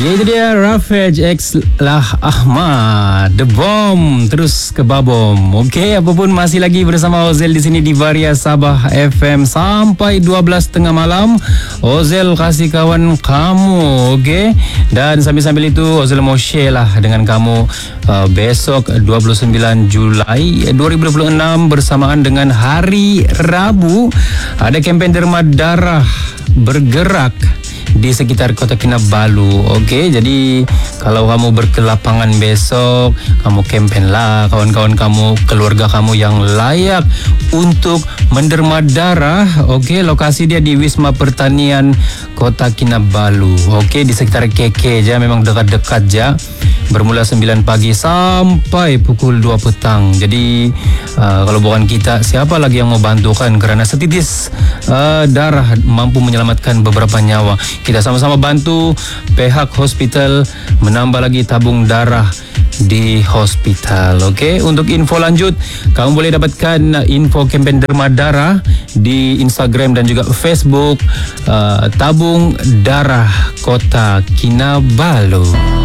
Ya, itu dia Rafej X Lah Ahmad, The Bomb, terus ke Babom. Okey, apapun masih lagi bersama Ozel di sini di Varia Sabah FM sampai 12:30 malam. Ozel kasih kawan kamu, okey. Dan sambil-sambil itu Ozel mau share lah dengan kamu besok 29 Julai 2026 bersamaan dengan Hari Rabu ada kempen derma darah bergerak di sekitar Kota Kinabalu. Okey, jadi kalau kamu berkelapangan besok, kamu kempen lah kawan-kawan kamu, keluarga kamu yang layak untuk menderma darah. Okey, lokasi dia di Wisma Pertanian Kota Kinabalu. Okey, di sekitar KK je, memang dekat-dekat je. Bermula 9 pagi sampai pukul 2 petang. Jadi kalau bukan kita, siapa lagi yang mau bantu kan? Kerana setitis darah mampu menyelamatkan beberapa nyawa. Kita sama-sama bantu pihak hospital menambah lagi tabung darah di hospital. Okey, untuk info lanjut kamu boleh dapatkan info kempen derma darah di Instagram dan juga Facebook tabung darah Kota Kinabalu.